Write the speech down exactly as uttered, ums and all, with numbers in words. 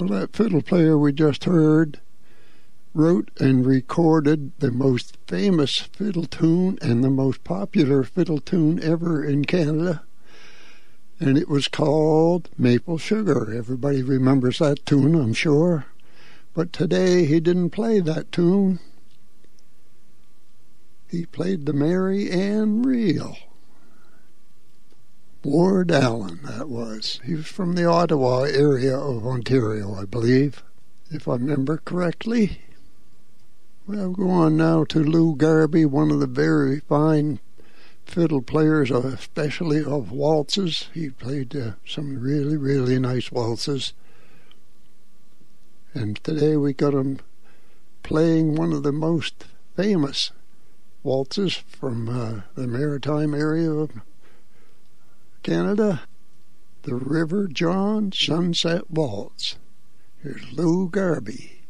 Well, that fiddle player we just heard wrote and recorded the most famous fiddle tune and the most popular fiddle tune ever in Canada, and it was called Maple Sugar. Everybody remembers that tune, I'm sure, but today he didn't play that tune. He played the Mary Ann Reel. Ward Allen, that was. He was from the Ottawa area of Ontario, I believe, if I remember correctly. We'll go on now to Lou Garvey, one of the very fine fiddle players, especially of waltzes. He played uh, some really, really nice waltzes. And today we got him playing one of the most famous waltzes from uh, the maritime area of Canada, the River John Sunset Waltz. Here's Lou Garvey.